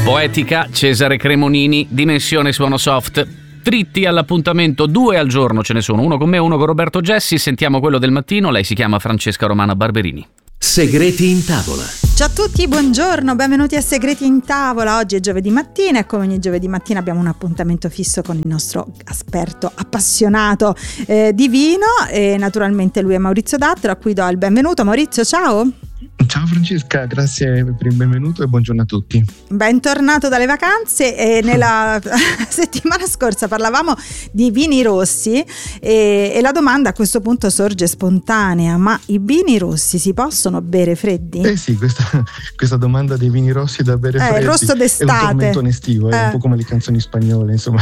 Poetica, Cesare Cremonini, Dimensione Suono Soft. Dritti all'appuntamento, 2 al giorno ce ne sono, uno con me, uno con Roberto Gessi. Sentiamo quello del mattino, lei si chiama Francesca Romana Barberini. Segreti in tavola. Ciao a tutti, buongiorno, benvenuti a Segreti in tavola. Oggi è giovedì mattina e come ogni giovedì mattina abbiamo un appuntamento fisso con il nostro esperto appassionato di vino, e naturalmente lui è Maurizio Dattero, a cui do il benvenuto. Maurizio, ciao. Ciao Francesca, grazie per il benvenuto e buongiorno a tutti. Bentornato dalle vacanze. E nella settimana scorsa parlavamo di vini rossi e la domanda a questo punto sorge spontanea: ma i vini rossi si possono bere freddi? Sì, questa domanda dei vini rossi da bere freddi il rosso d'estate è un tormento estivo, è un po' come le canzoni spagnole, insomma.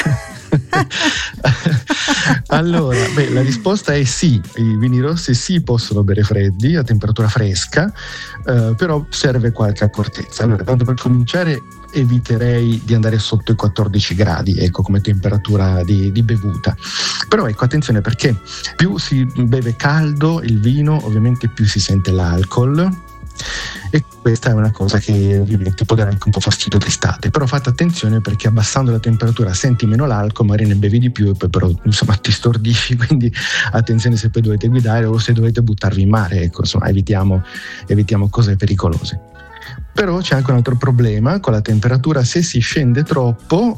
Allora, la risposta è sì, i vini rossi si possono bere freddi a temperatura fresca, però serve qualche accortezza. Allora, tanto per cominciare, eviterei di andare sotto i 14 gradi, ecco, come temperatura di bevuta. Però ecco, attenzione, perché più si beve caldo il vino, ovviamente più si sente l'alcol, e questa è una cosa che ovviamente può dare anche un po' fastidio d'estate. Però fate attenzione, perché abbassando la temperatura senti meno l'alcol, magari ne bevi di più e poi però insomma ti stordisci, quindi attenzione se poi dovete guidare o se dovete buttarvi in mare, ecco, insomma evitiamo cose pericolose. Però c'è anche un altro problema con la temperatura: se si scende troppo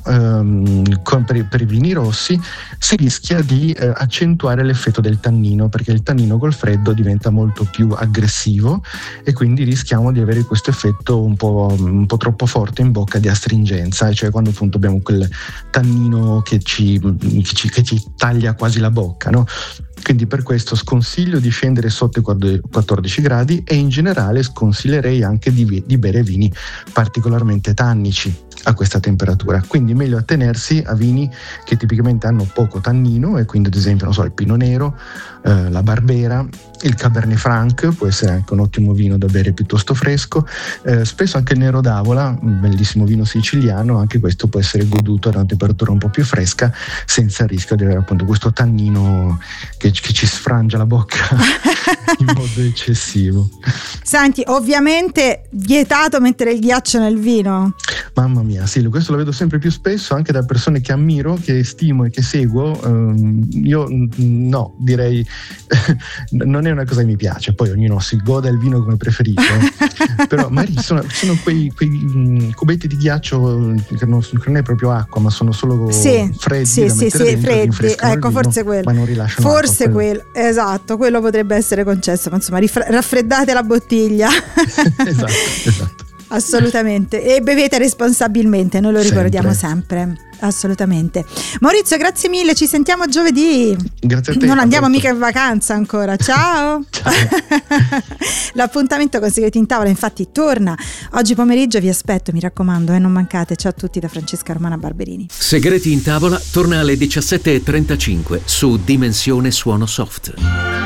per i vini rossi si rischia di accentuare l'effetto del tannino, perché il tannino col freddo diventa molto più aggressivo e quindi rischiamo di avere questo effetto un po' troppo forte in bocca di astringenza, cioè quando appunto abbiamo quel tannino che ci taglia quasi la bocca, no? Quindi per questo sconsiglio di scendere sotto i 14 gradi e in generale sconsiglierei anche di bere vini particolarmente tannici a questa temperatura. Quindi meglio attenersi a vini che tipicamente hanno poco tannino, e quindi ad esempio il Pinot Nero, la Barbera, il Cabernet Franc può essere anche un ottimo vino da bere piuttosto fresco, spesso anche il Nero d'Avola, un bellissimo vino siciliano, anche questo può essere goduto ad una temperatura un po' più fresca senza il rischio di avere appunto questo tannino che ci sfrangia la bocca in modo eccessivo. Senti, ovviamente vietato mettere il ghiaccio nel vino. Mamma mia, sì, questo lo vedo sempre più spesso anche da persone che ammiro, che stimo e che seguo. Io no, direi non è una cosa che mi piace. Poi ognuno si goda il vino come preferisce, però magari sono quei cubetti di ghiaccio che non è proprio acqua, ma sono solo freddi da mettere dentro, freddi. Ecco, forse quello, ma non rilasciano forse acqua, quello, esatto, quello potrebbe essere concesso, ma insomma raffreddate la bottiglia. esatto. Assolutamente, e bevete responsabilmente, noi lo ricordiamo sempre. Assolutamente. Maurizio, grazie mille, ci sentiamo giovedì. Grazie a te. Non andiamo mica in vacanza ancora. Ciao. Ciao. L'appuntamento con Segreti in tavola infatti torna oggi pomeriggio, vi aspetto, mi raccomando, non mancate. Ciao a tutti da Francesca Romana Barberini. Segreti in tavola torna alle 17:35 su Dimensione Suono Soft.